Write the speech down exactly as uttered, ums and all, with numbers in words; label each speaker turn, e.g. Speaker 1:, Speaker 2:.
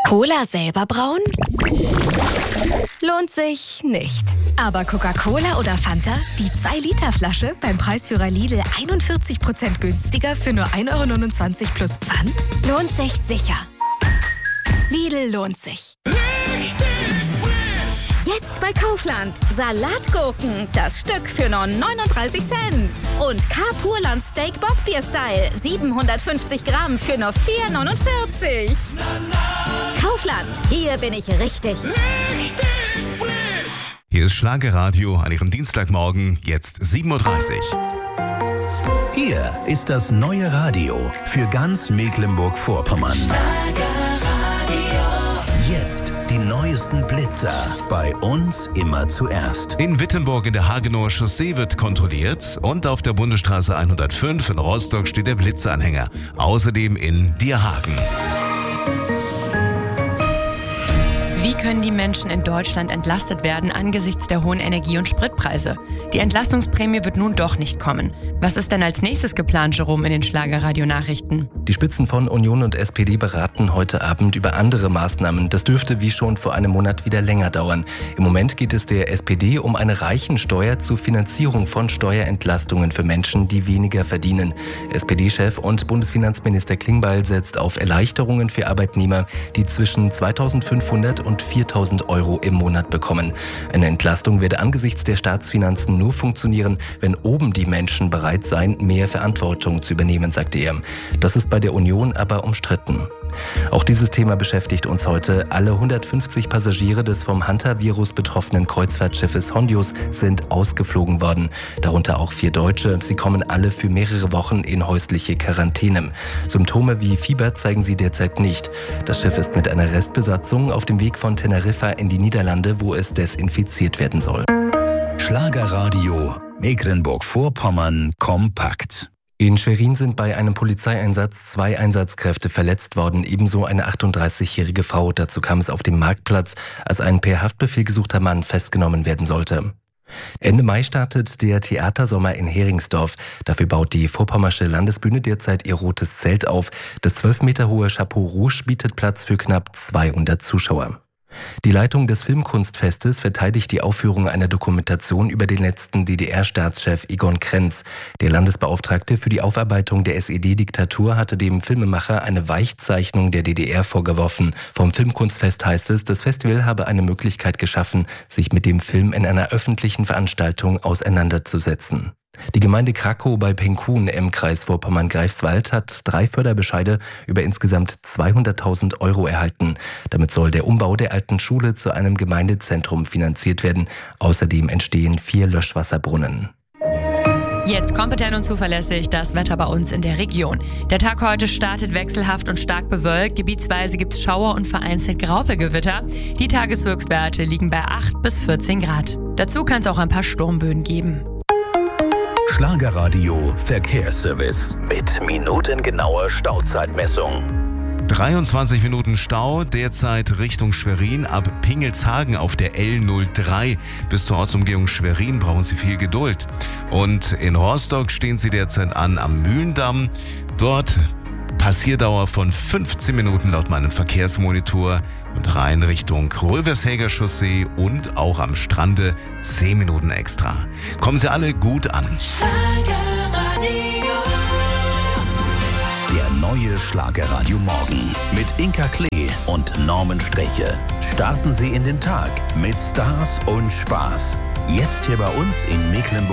Speaker 1: Cola selber brauen? Lohnt sich nicht. Aber Coca-Cola oder Fanta? Die zwei Liter Flasche beim Preisführer Lidl einundvierzig Prozent günstiger für nur ein Euro neunundzwanzig plus Pfand? Lohnt sich sicher. Lidl lohnt sich.
Speaker 2: Jetzt bei Kaufland. Salatgurken, das Stück für nur neununddreißig Cent. Und K-Purland Steak Bockbier Style, siebenhundertfünfzig Gramm für nur vier neunundvierzig. Kaufland, hier bin ich richtig.
Speaker 3: Richtig frisch. Hier ist Schlagerradio an Ihrem Dienstagmorgen, jetzt sieben Uhr dreißig.
Speaker 4: Hier ist das neue Radio für ganz Mecklenburg-Vorpommern. Jetzt die neuesten Blitzer. Bei uns immer zuerst.
Speaker 3: In Wittenburg in der Hagenower Chaussee wird kontrolliert und auf der Bundesstraße hundertfünf in Rostock steht der Blitzeranhänger. Außerdem in Dierhagen.
Speaker 5: Wie können die Menschen in Deutschland entlastet werden angesichts der hohen Energie- und Spritpreise? Die Entlastungsprämie wird nun doch nicht kommen. Was ist denn als nächstes geplant, Jerome, in den Schlagerradio-Nachrichten?
Speaker 6: Die Spitzen von Union und S P D beraten heute Abend über andere Maßnahmen. Das dürfte wie schon vor einem Monat wieder länger dauern. Im Moment geht es der S P D um eine Reichensteuer zur Finanzierung von Steuerentlastungen für Menschen, die weniger verdienen. S P D-Chef und Bundesfinanzminister Klingbeil setzt auf Erleichterungen für Arbeitnehmer, die zwischen zweitausendfünfhundert und viertausend Euro im Monat bekommen. Eine Entlastung werde angesichts der Staatsfinanzen nur funktionieren, wenn oben die Menschen bereit seien, mehr Verantwortung zu übernehmen, sagte er. Das ist bei der Union aber umstritten. Auch dieses Thema beschäftigt uns heute. Alle hundertfünfzig Passagiere des vom Hantavirus betroffenen Kreuzfahrtschiffes Hondius sind ausgeflogen worden. Darunter auch vier Deutsche. Sie kommen alle für mehrere Wochen in häusliche Quarantäne. Symptome wie Fieber zeigen sie derzeit nicht. Das Schiff ist mit einer Restbesatzung auf dem Weg von Teneriffa in die Niederlande, wo es desinfiziert werden soll.
Speaker 4: Schlagerradio Mecklenburg-Vorpommern kompakt.
Speaker 6: In Schwerin sind bei einem Polizeieinsatz zwei Einsatzkräfte verletzt worden, ebenso eine achtunddreißigjährige Frau. Dazu kam es auf dem Marktplatz, als ein per Haftbefehl gesuchter Mann festgenommen werden sollte. Ende Mai startet der Theatersommer in Heringsdorf. Dafür baut die Vorpommersche Landesbühne derzeit ihr rotes Zelt auf. Das zwölf Meter hohe Chapeau Rouge bietet Platz für knapp zweihundert Zuschauer. Die Leitung des Filmkunstfestes verteidigt die Aufführung einer Dokumentation über den letzten D D R-Staatschef Egon Krenz. Der Landesbeauftragte für die Aufarbeitung der S E D-Diktatur hatte dem Filmemacher eine Weichzeichnung der D D R vorgeworfen. Vom Filmkunstfest heißt es, das Festival habe eine Möglichkeit geschaffen, sich mit dem Film in einer öffentlichen Veranstaltung auseinanderzusetzen. Die Gemeinde Krakow bei Penkun im Kreis Vorpommern-Greifswald hat drei Förderbescheide über insgesamt zweihunderttausend Euro erhalten. Damit soll der Umbau der alten Schule zu einem Gemeindezentrum finanziert werden. Außerdem entstehen vier Löschwasserbrunnen.
Speaker 5: Jetzt kompetent und zuverlässig das Wetter bei uns in der Region. Der Tag heute startet wechselhaft und stark bewölkt. Gebietsweise gibt es Schauer und vereinzelt Graupelgewitter. Die Tageshöchstwerte liegen bei acht bis vierzehn Grad. Dazu kann es auch ein paar Sturmböen geben.
Speaker 4: Schlagerradio Verkehrsservice mit minutengenauer Stauzeitmessung.
Speaker 3: dreiundzwanzig Minuten Stau, derzeit Richtung Schwerin. Ab Pingelshagen auf der L null drei bis zur Ortsumgehung Schwerin brauchen Sie viel Geduld. Und in Rostock stehen Sie derzeit an am Mühlendamm. Dort Passierdauer von fünfzehn Minuten laut meinem Verkehrsmonitor und rein Richtung Rövershäger Chaussee und auch am Strande zehn Minuten extra. Kommen Sie alle gut an.
Speaker 4: Der neue Schlagerradio Morgen mit Inka Klee und Norman Streche. Starten Sie in den Tag mit Stars und Spaß. Jetzt hier bei uns in Mecklenburg.